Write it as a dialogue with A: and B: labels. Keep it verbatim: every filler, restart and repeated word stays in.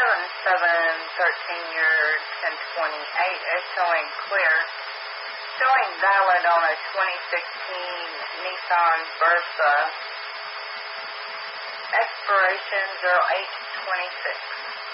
A: seven seven thirteen year ten twenty-eight is showing clear. Showing valid on a twenty sixteen Nissan Versa. Expiration zero eight twenty-six.